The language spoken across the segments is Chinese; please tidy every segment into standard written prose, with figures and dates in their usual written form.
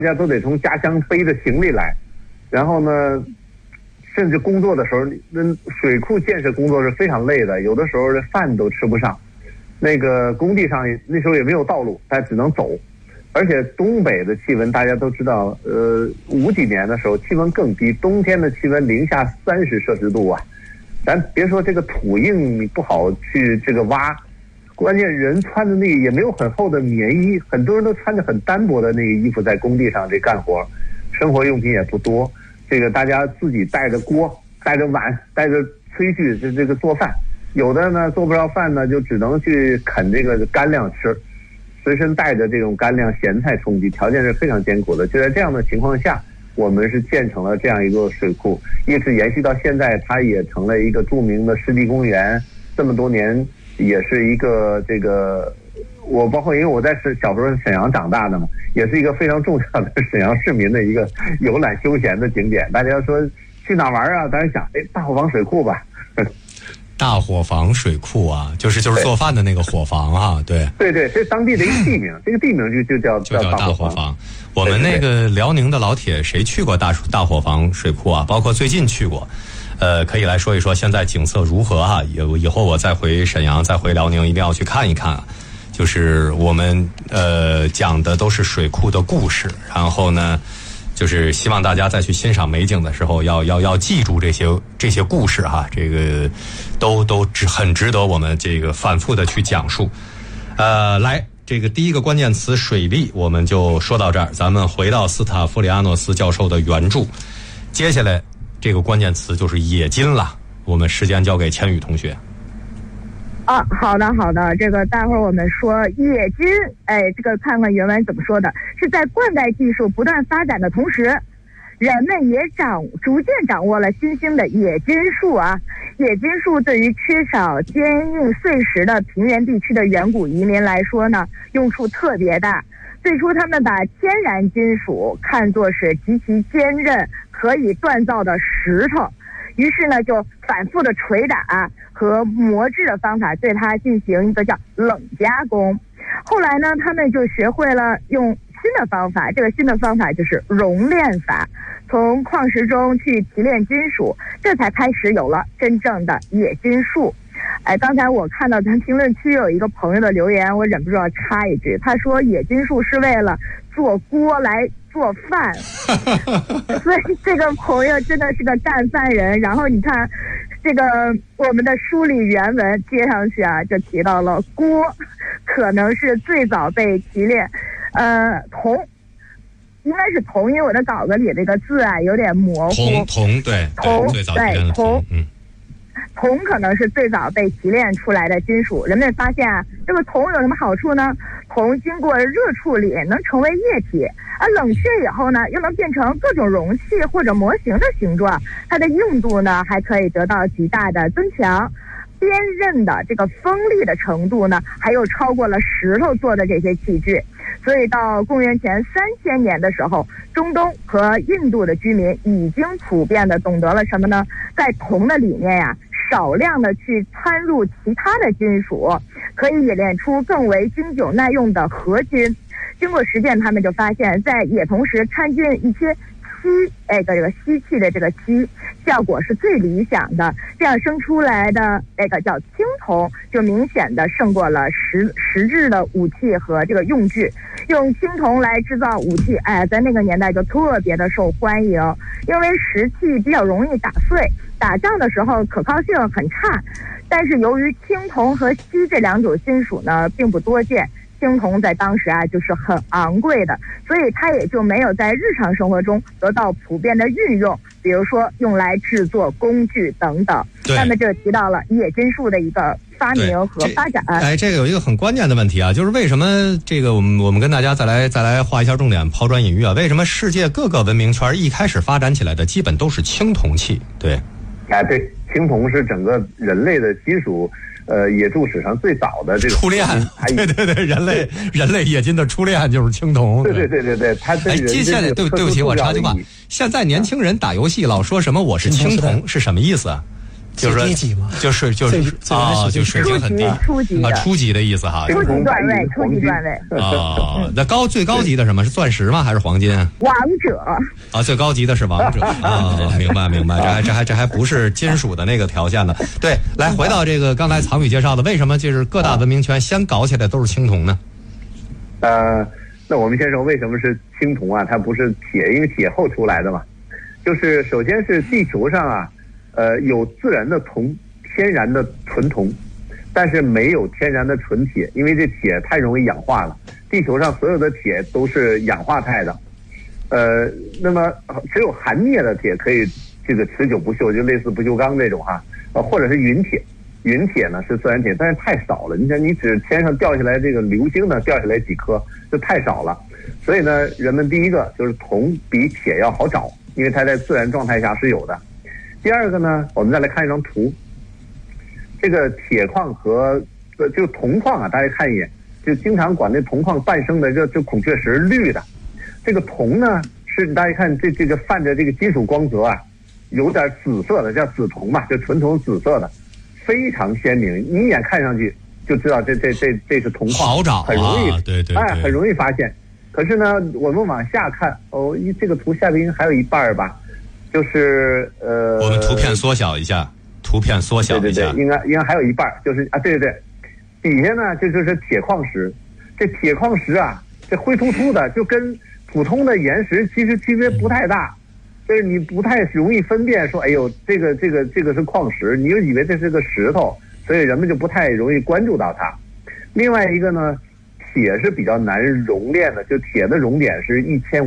大家都得从家乡背着行李来，然后呢，甚至工作的时候，那水库建设工作是非常累的，有的时候饭都吃不上。那个工地上那时候也没有道路，但只能走。而且东北的气温大家都知道，50几年的时候气温更低，冬天的气温零下30摄氏度啊。咱别说这个土硬你不好去这个挖，关键人穿的那个也没有很厚的棉衣，很多人都穿着很单薄的那个衣服在工地上这干活，生活用品也不多，这个大家自己带着锅、带着碗、带着炊具这个做饭，有的呢做不着饭呢，就只能去啃这个干粮吃，随身带着这种干粮、咸菜充饥，条件是非常艰苦的。就在这样的情况下，我们是建成了这样一个水库，一直延续到现在，它也成了一个著名的湿地公园。这么多年，也是一个这个，我包括因为我在小时候沈阳长大的嘛，也是一个非常重要的沈阳市民的一个游览休闲的景点。大家说去哪玩啊？咱想，大伙房水库吧。 大伙房水库啊，就是做饭的那个伙房啊，对， 这是当地的一个地名，这个地名就叫大伙房。我们那个辽宁的老铁，谁去过大伙房水库啊？包括最近去过，可以来说一说现在景色如何哈？以后我再回沈阳，再回辽宁，一定要去看一看。就是我们讲的都是水库的故事，然后呢，就是希望大家再去欣赏美景的时候，要记住这些故事哈，这个都很值得我们这个反复的去讲述。来，这个第一个关键词水利我们就说到这儿，咱们回到斯塔夫里阿诺斯教授的原著，接下来这个关键词就是冶金了。我们时间交给千羽同学。 好的，这个待会儿我们说冶金，这个看看原文怎么说的，是在灌溉技术不断发展的同时，人们也逐渐掌握了新兴的冶金术啊。冶金术对于缺少坚硬碎石的平原地区的远古移民来说呢，用处特别大。最初他们把天然金属看作是极其坚韧可以锻造的石头，于是呢就反复的捶打和磨制的方法对它进行一个叫冷加工。后来呢他们就学会了用新的方法，这个新的方法就是熔炼法，从矿石中去提炼金属，这才开始有了真正的冶金术。刚才我看到咱评论区有一个朋友的留言，我忍不住要插一句，他说冶金术是为了做锅来做饭所以这个朋友真的是个干饭人。然后你看这个我们的书里原文接上去就提到了锅可能是最早被提炼铜，应该是铜，因为我的稿子里这个字有点模糊。 铜对，最早提炼的铜。 铜可能是最早被提炼出来的金属。人们发现这个铜有什么好处呢？铜经过热处理能成为液体，而冷却以后呢，又能变成各种容器或者模型的形状。它的硬度呢，还可以得到极大的增强。坚韧的这个锋利的程度呢，还有超过了石头做的这些器具。所以到公元前3000年的时候，中东和印度的居民已经普遍的懂得了什么呢？在铜的里面少量的去掺入其他的金属，可以冶炼出更为经久耐用的合金。经过实践，他们就发现，在冶铜时掺进一些锡，这个锡器的这个锡，效果是最理想的。这样生出来的那个叫青铜，就明显的胜过了实质的武器和这个用具。用青铜来制造武器，在那个年代就特别的受欢迎，因为石器比较容易打碎，打仗的时候可靠性很差。但是由于青铜和锡这两种金属呢并不多见，青铜在当时就是很昂贵的，所以它也就没有在日常生活中得到普遍的运用，比如说用来制作工具等等。那么这提到了冶金术的一个发明和发展。 这个有一个很关键的问题就是为什么这个我们跟大家再来画一下重点，抛砖引玉为什么世界各个文明圈一开始发展起来的基本都是青铜器？对， 青铜是整个人类的金属冶铸史上最早的这个初炼。对，人类冶金的初炼就是青铜。 对，它接下来对不起，我插句话，现在年轻人打游戏老说什么我是青铜是什么意思就是说低级嘛， 就是啊，就水平很低，初级的意思哈， 初级段位，初级段位啊。那最高级的什么是钻石吗？还是黄金？ 王者啊，最高级的是王者啊，明白，这还不是金属的那个条件呢。对，来回到这个刚才藏宇介绍的，为什么就是各大文明圈先搞起来都是青铜呢？ 那我们先说为什么是青铜啊？它不是铁，因为铁后出来的嘛。就是首先是地球上啊。有自然的铜，天然的纯铜，但是没有天然的纯铁，因为这铁太容易氧化了。地球上所有的铁都是氧化态的，那么只有含镍的铁可以这个持久不锈，就类似不锈钢这种哈，或者是云铁。云铁呢是自然铁，但是太少了。你想，你只天上掉下来这个流星呢，掉下来几颗就太少了。所以呢，人们第一个就是铜比铁要好找，因为它在自然状态下是有的。第二个呢，我们再来看一张图，这个铁矿和就铜矿啊，大家看一眼，就经常管那铜矿伴生的这孔雀石绿的，这个铜呢是大家看这个泛着这个金属光泽啊，有点紫色的，叫紫铜嘛，就纯铜紫色的，非常鲜明，你一眼看上去就知道这是铜矿， 好找啊， 很容易， 对， 很容易发现。可是呢，我们往下看，这个图下边还有一半吧。就是我们图片缩小一下， 对，应该还有一半，就是啊，对，底下呢就是铁矿石，这铁矿石啊，这灰秃秃的，就跟普通的岩石其实区别不太大，就是你不太容易分辨说，哎呦，这个是矿石，你就以为这是个石头，所以人们就不太容易关注到它。另外一个呢，铁是比较难熔炼的，就铁的熔点是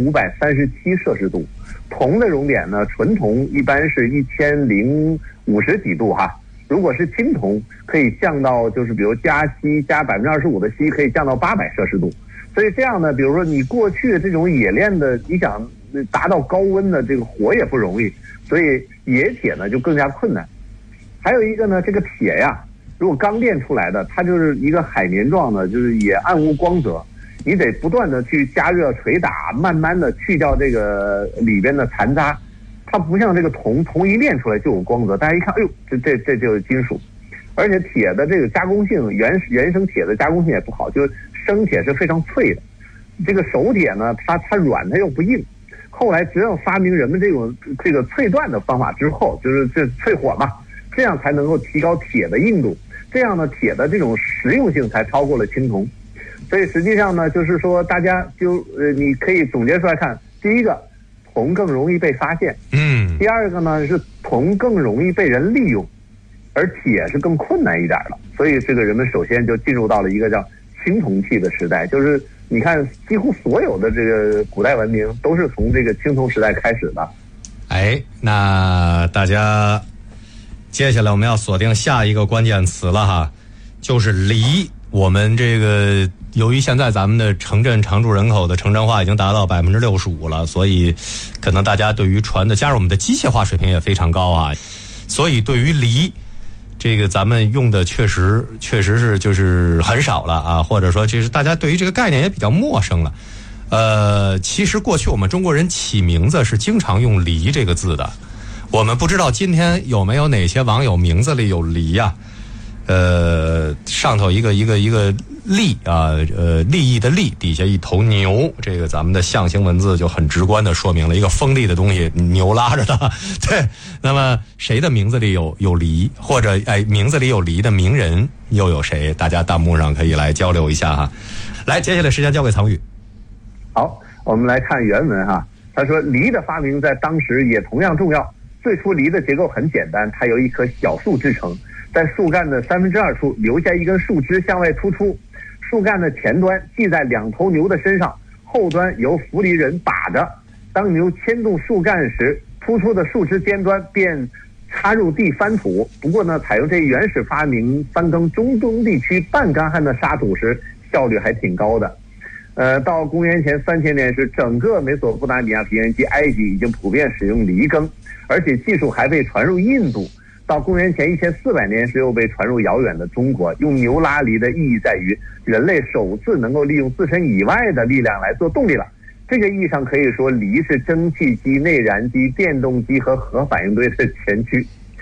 1537摄氏度。铜的熔点呢，纯铜一般是1050几度哈。如果是青铜，可以降到就是比如加锡加25%的锡，可以降到800摄氏度。所以这样呢，比如说你过去的这种冶炼的，你想达到高温的这个火也不容易，所以冶铁呢就更加困难。还有一个呢，这个铁呀，如果刚炼出来的，它就是一个海绵状的，就是也暗无光泽。你得不断的去加热捶打，慢慢的去掉这个里边的残渣。它不像这个铜一炼出来就有光泽，大家一看，哎呦，这就是金属。而且铁的这个加工性，原生铁的加工性也不好，就是生铁是非常脆的。这个熟铁呢，它软，它又不硬。后来只有发明人们这个淬锻的方法之后，就是这淬火嘛，这样才能够提高铁的硬度。这样呢，铁的这种实用性才超过了青铜。所以实际上呢，就是说大家你可以总结出来看，第一个，铜更容易被发现，第二个呢是铜更容易被人利用，而铁是更困难一点了。所以这个人们首先就进入到了一个叫青铜器的时代，就是你看几乎所有的这个古代文明都是从这个青铜时代开始的。 哎，那大家接下来我们要锁定下一个关键词了哈，就是锂。我们这个由于现在咱们的城镇常住人口的城镇化已经达到65%了，所以可能大家对于船的加上我们的机械化水平也非常高啊，所以对于锂这个咱们用的确实是就是很少了啊，或者说其实大家对于这个概念也比较陌生了。其实过去我们中国人起名字是经常用锂这个字的，我们不知道今天有没有哪些网友名字里有锂啊？上头一个利啊，利益的利，底下一头牛，这个咱们的象形文字就很直观的说明了一个锋利的东西，牛拉着的。对，那么谁的名字里有梨，或者名字里有梨的名人又有谁？大家弹幕上可以来交流一下哈。来，接下来时间交给藏宇。 好，我们来看原文哈。他说，梨的发明在当时也同样重要。最初梨的结构很简单，它由一棵小树制成。在树干的2/3处留下一根树枝向外突出，树干的前端系在2头牛的身上，后端由扶犁人把着。当牛牵动树干时，突出的树枝尖端便插入地翻土。不过呢，采用这原始发明翻耕中东地区半干旱的沙土时，效率还挺高的。到公元前3000年时，整个美索不达米亚平原及埃及已经普遍使用犁耕，而且技术还被传入印度。到公元前1400年时，又被传入遥远的中国。用牛拉犁的意义在于，人类首次能够利用自身以外的力量来做动力了。这个意义上可以说，犁是蒸汽机、内燃机、电动机和核反应堆的前驱。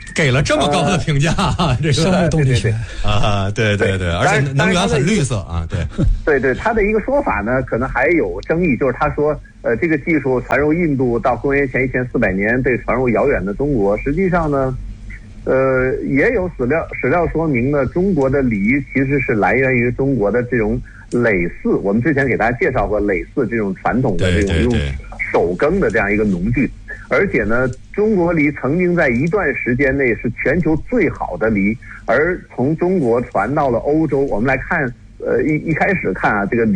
给了这么高的评价，这个生物动力学啊，对，而且能源很绿色啊， 对，他的一个说法呢，可能还有争议，就是他说，这个技术传入印度到公元前1400年被传入遥远的中国，实际上呢，也有史料说明呢，中国的礼仪其实是来源于中国的这种耒耜，我们之前给大家介绍过耒耜这种传统的这种用手耕的这样一个农具，而且呢，中国梨曾经在一段时间内是全球最好的梨，而从中国传到了欧洲，我们来看，一开始看啊，这个梨